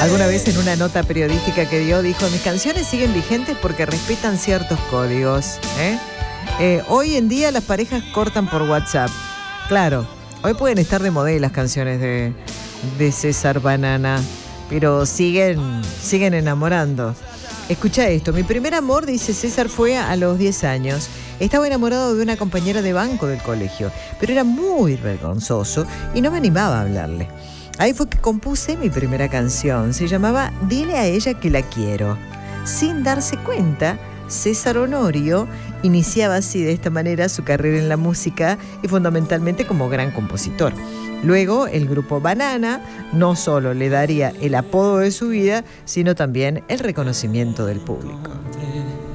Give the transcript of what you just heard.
Alguna vez en una nota periodística que dio, dijo: mis canciones siguen vigentes porque respetan ciertos códigos. Hoy en día las parejas cortan por WhatsApp. Claro, hoy pueden estar de moda las canciones de César Banana, pero siguen enamorando. Escucha esto: mi primer amor, dice César, fue a los 10 años. Estaba enamorado de una compañera de banco del colegio, pero era muy vergonzoso y no me animaba a hablarle. Ahí fue que compuse mi primera canción. Se llamaba Dile a ella que la quiero. Sin darse cuenta, César Honorio iniciaba así, de esta manera, su carrera en la música y fundamentalmente como gran compositor. Luego, el grupo Banana no solo le daría el apodo de su vida, sino también el reconocimiento del público.